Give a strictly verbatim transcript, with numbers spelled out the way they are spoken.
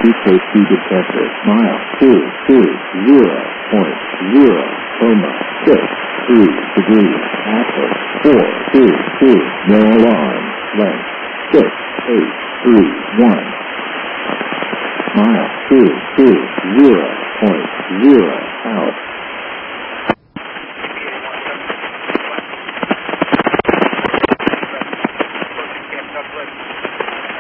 two K T detector. Mile two two zero point zero coma six three degrees. Active four two two. No alarm. Length six eight three one. Mile two two zero point zero out.